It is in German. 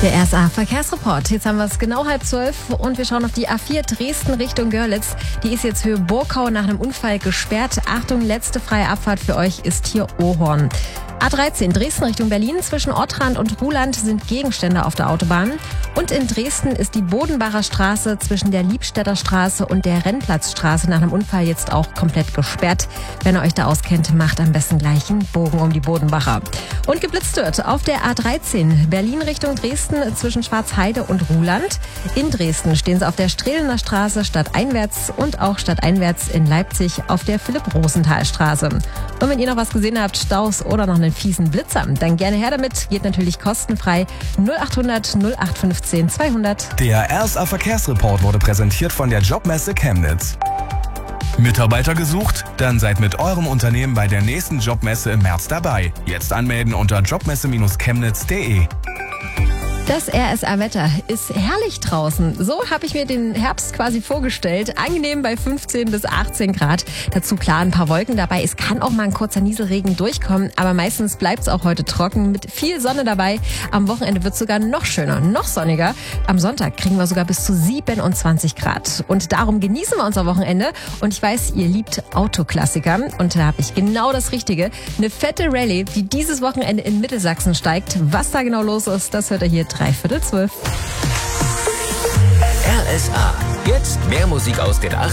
Der RSA Verkehrsreport. Jetzt haben wir es genau 11:30 und wir schauen auf die A4 Dresden Richtung Görlitz. Die ist jetzt Höhe Burgau nach einem Unfall gesperrt. Achtung, letzte freie Abfahrt für euch ist hier Ohorn. A13 Dresden Richtung Berlin. Zwischen Ottrand und Ruhland sind Gegenstände auf der Autobahn. Und in Dresden ist die Bodenbacher Straße zwischen der Liebstädter Straße und der Rennplatzstraße nach einem Unfall jetzt auch komplett gesperrt. Wenn ihr euch da auskennt, macht am besten gleich einen Bogen um die Bodenbacher. Und geblitzt wird auf der A13 Berlin Richtung Dresden zwischen Schwarzheide und Ruhland. In Dresden stehen sie auf der Strehlener Straße stadteinwärts und auch stadteinwärts in Leipzig auf der Philipp-Rosenthal-Straße. Und wenn ihr noch was gesehen habt, Staus oder noch einen fiesen Blitzer, dann gerne her damit. Geht natürlich kostenfrei. 0800 0815 200. Der RSA Verkehrsreport wurde präsentiert von der Jobmesse Chemnitz. Mitarbeiter gesucht? Dann seid mit eurem Unternehmen bei der nächsten Jobmesse im März dabei. Jetzt anmelden unter jobmesse-chemnitz.de. Das RSA-Wetter ist herrlich draußen. So habe ich mir den Herbst quasi vorgestellt. Angenehm bei 15 bis 18 Grad. Dazu klar ein paar Wolken dabei. Es kann auch mal ein kurzer Nieselregen durchkommen, aber meistens bleibt es auch heute trocken mit viel Sonne dabei. Am Wochenende wird es sogar noch schöner, noch sonniger. Am Sonntag kriegen wir sogar bis zu 27 Grad. Und darum genießen wir unser Wochenende. Und ich weiß, ihr liebt Autoklassiker. Und da habe ich genau das Richtige. Eine fette Rallye, die dieses Wochenende in Mittelsachsen steigt. Was da genau los ist, das hört ihr hier 11:45. RSA. Jetzt mehr Musik aus den 80ern.